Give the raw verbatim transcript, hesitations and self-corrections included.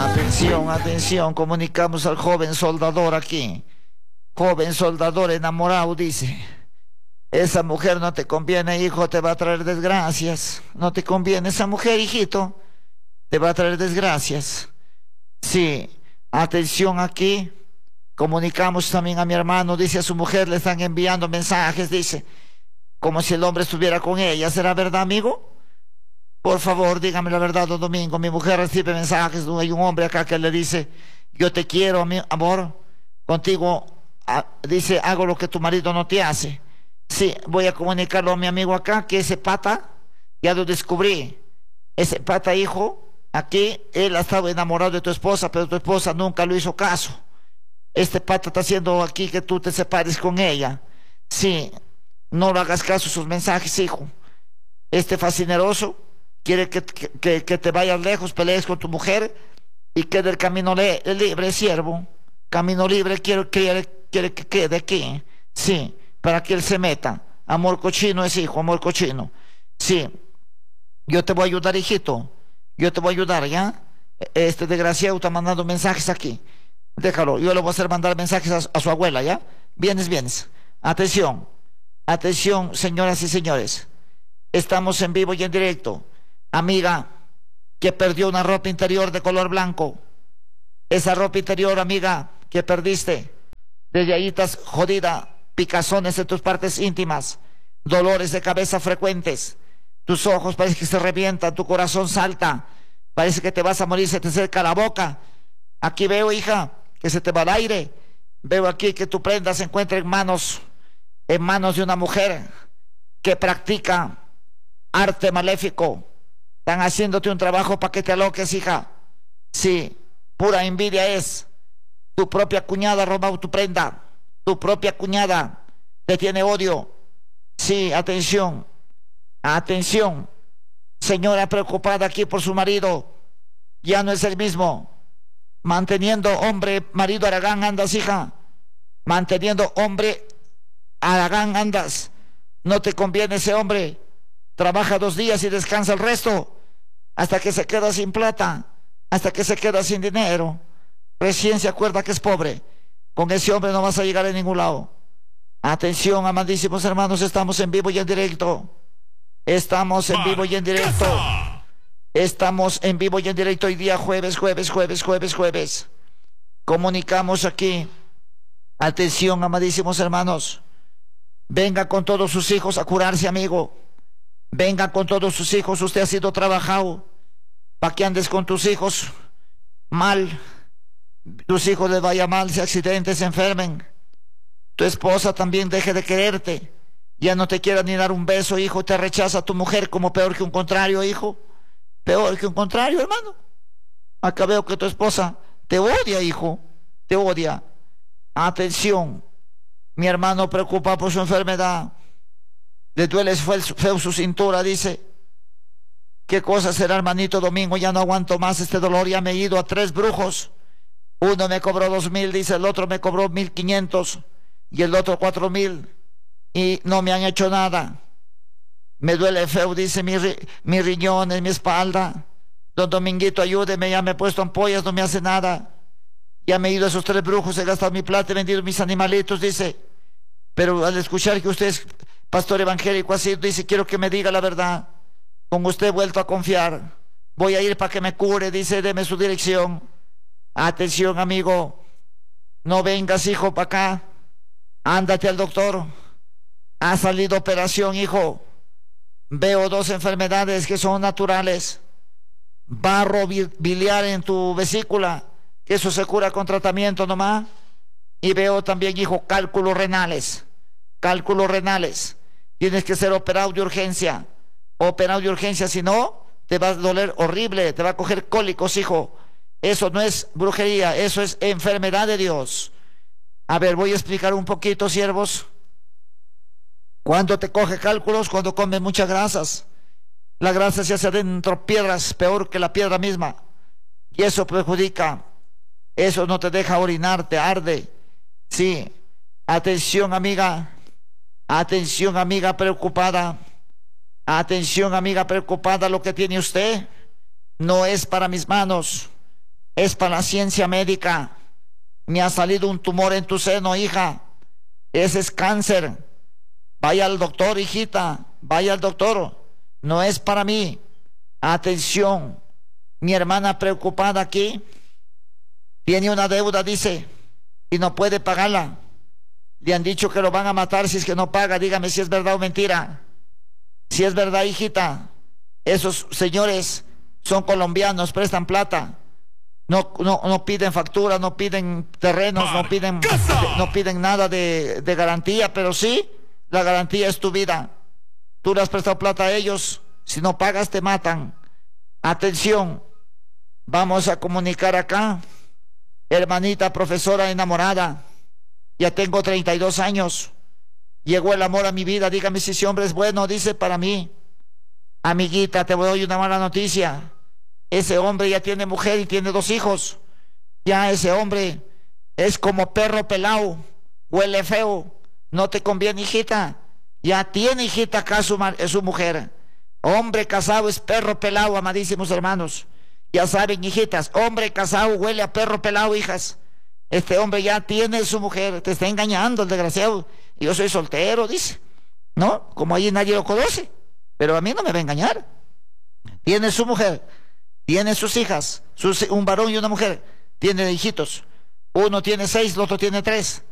Atención, atención, comunicamos al joven soldador aquí. Joven soldador enamorado, dice: esa mujer no te conviene, hijo, te va a traer desgracias. No te conviene esa mujer, hijito, te va a traer desgracias. Sí, atención aquí. Comunicamos también a mi hermano, dice: a su mujer le están enviando mensajes, dice, como si el hombre estuviera con ella. ¿Será verdad, amigo? Por favor, dígame la verdad, don Domingo. Mi mujer recibe mensajes, hay un hombre acá que le dice: yo te quiero, mi amor, contigo, a, dice, hago lo que tu marido no te hace. Sí, voy a comunicarlo a mi amigo acá, que ese pata, ya lo descubrí. Ese pata, hijo, aquí, él ha estado enamorado de tu esposa, pero tu esposa nunca lo hizo caso. Este pata está haciendo aquí que tú te separes con ella. Sí, no le hagas caso a sus mensajes, hijo. Este fascineroso quiere que, que, que te vayas lejos, pelees con tu mujer y quede el camino le, libre, siervo. Camino libre quiere, quiere, quiere que quede aquí. Sí, para que él se meta. Amor cochino es, hijo, amor cochino. Sí, yo te voy a ayudar, hijito. Yo te voy a ayudar, ¿ya? Este desgraciado está mandando mensajes aquí. Déjalo, yo le voy a hacer mandar mensajes a, a su abuela, ¿ya? Vienes, vienes. Atención, atención, señoras y señores. Estamos en vivo y en directo. Amiga que perdió una ropa interior de color blanco. Esa ropa interior, amiga, que perdiste, desde ahí estás jodida, picazones en tus partes íntimas, dolores de cabeza frecuentes, tus ojos parece que se revientan, tu corazón salta, parece que te vas a morir, se te seca la boca. Aquí veo, hija, que se te va el aire. Veo aquí que tu prenda se encuentra en manos, en manos de una mujer que practica arte maléfico. Están haciéndote un trabajo para que te aloques, hija. Sí, pura envidia es. Tu propia cuñada ha robado tu prenda. Tu propia cuñada te tiene odio. Sí, atención, atención. Señora preocupada aquí por su marido. Ya no es el mismo. Manteniendo hombre, marido Aragán andas, hija. Manteniendo hombre Aragán andas. No te conviene ese hombre. Trabaja dos días y descansa el resto, hasta que se queda sin plata, hasta que se queda sin dinero. Recién se acuerda que es pobre. Con ese hombre no vas a llegar a ningún lado. Atención, amadísimos hermanos, estamos en vivo y en directo. Estamos en vivo y en directo. Estamos en vivo y en directo hoy día jueves, jueves, jueves, jueves, jueves. Comunicamos aquí. Atención, amadísimos hermanos. Venga con todos sus hijos a curarse, amigo. Venga con todos sus hijos. Usted ha sido trabajado para que andes con tus hijos mal. Tus hijos les vaya mal, se accidenten, se enfermen. Tu esposa también deje de quererte. Ya no te quiera ni dar un beso, hijo. Te rechaza tu mujer como peor que un contrario, hijo. Peor que un contrario, hermano. Acá veo que tu esposa te odia, hijo. Te odia. Atención. Mi hermano preocupa por su enfermedad. Le duele feo su cintura, dice. ¿Qué cosa será, hermanito Domingo? Ya no aguanto más este dolor. Ya me he ido a tres brujos. Uno me cobró dos mil, dice. El otro me cobró mil quinientos. Y el otro cuatro mil. Y no me han hecho nada. Me duele feo, dice, mi, ri mi riñones, mi espalda. Don Dominguito, ayúdeme, ya me he puesto ampollas, no me hace nada. Ya me he ido a esos tres brujos, he gastado mi plata, he vendido mis animalitos, dice. Pero al escuchar que usted es pastor evangélico así, dice, quiero que me diga la verdad. Con usted he vuelto a confiar. Voy a ir para que me cure, dice, deme su dirección. Atención, amigo. No vengas, hijo, para acá. Ándate al doctor. Ha salido operación, hijo. Veo dos enfermedades que son naturales. Barro biliar en tu vesícula, que eso se cura con tratamiento nomás. Y veo también, hijo, cálculos renales. Cálculos renales. Tienes que ser operado de urgencia. Operado de urgencia, si no, te va a doler horrible, te va a coger cólicos, hijo. Eso no es brujería, eso es enfermedad de Dios. A ver, voy a explicar un poquito, siervos. Cuando te coge cálculos, cuando comes muchas grasas. La grasa se hace adentro piedras, peor que la piedra misma. Y eso perjudica. Eso no te deja orinar, te arde. Sí. Atención, amiga. Atención, amiga preocupada. Atención, amiga preocupada. Lo que tiene usted no es para mis manos. Es para la ciencia médica. Me ha salido un tumor en tu seno, hija. Ese es cáncer. Vaya al doctor, hijita. Vaya al doctor. No es para mí. Atención. Mi hermana preocupada aquí tiene una deuda, dice, y no puede pagarla. Le han dicho que lo van a matar si es que no paga. Dígame si es verdad o mentira. Si es verdad, hijita. Esos señores son colombianos, prestan plata. No, no, no piden factura, no piden terrenos, no piden, no piden nada de, de garantía, pero sí, la garantía es tu vida. Tú le has prestado plata a ellos, si no pagas te matan. Atención, vamos a comunicar acá. Hermanita profesora enamorada, ya tengo treinta y dos años, llegó el amor a mi vida, dígame si ese hombre es bueno, dice para mí. Amiguita, te doy una mala noticia. Ese hombre ya tiene mujer y tiene dos hijos. Ya ese hombre es como perro pelado, huele feo, no te conviene, hijita. Ya tiene, hijita, acá su, su mujer. Hombre casado es perro pelado, amadísimos hermanos. Ya saben, hijitas, hombre casado huele a perro pelado, hijas. Este hombre ya tiene su mujer, te está engañando el desgraciado. Yo soy soltero, dice. No, como ahí nadie lo conoce, pero a mí no me va a engañar. Tiene su mujer, tiene sus hijas, sus, un varón y una mujer, tiene hijitos. Uno tiene seis, el otro tiene tres.